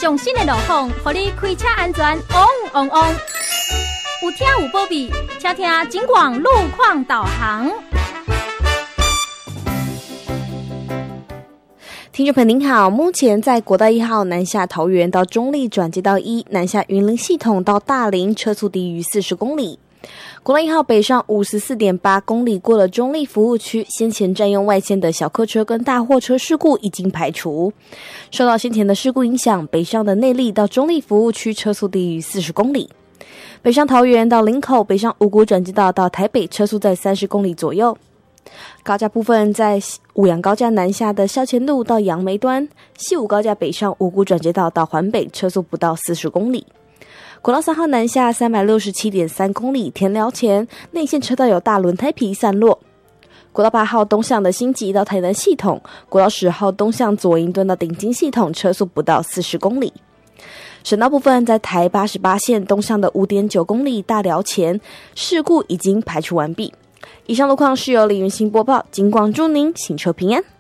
上新的路况，让你开车安全旺旺旺。有听有保庇，请听警广路况导航。 听众朋友您好，目前在国道1号南下桃园到中坜转接道1，南下云林系统到大林，车速低于40公里。国道1号北上 54.8 公里过了中坜服务区，先前占用外线的小客车跟大货车事故已经排除。受到先前的事故影响，北上的内坜到中坜服务区车速低于40公里。北上桃园到林口，北上五股转接道到台北，车速在30公里左右。高架部分，在五杨高架南下的校前路到杨梅端，西武高架北上五股转接道到环北，车速不到40公里。国道3号南下 367.3 公里，田寮前内线车道有大轮胎皮散落。国道8号东向的新集到台南系统，国道10号东向左营端到顶金系统，车速不到40公里。省道部分，在台88线东向的 5.9 公里大寮前，事故已经排除完毕。以上路况是由李云欣播报，警广祝您行车平安。